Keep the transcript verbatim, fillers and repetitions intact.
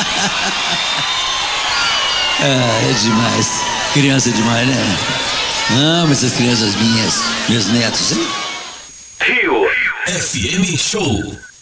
Ah, é demais. Criança é demais, né? Amo essas crianças minhas, meus netos, hein? Rio F M Show.